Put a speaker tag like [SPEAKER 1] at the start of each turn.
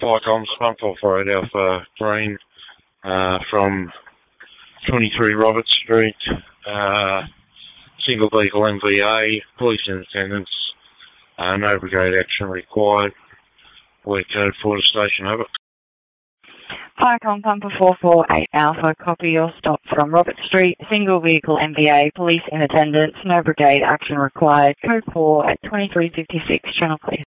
[SPEAKER 1] FICOM's 144 Alpha Green from 23 Robert Street, single vehicle MVA, police in attendance, no brigade action required. We're code 4 to station, over.
[SPEAKER 2] FICOM Pumper 448 Alpha, copy your stop from Robert Street, single vehicle MVA, police in attendance, no brigade action required, code 4 at 2356, channel clear.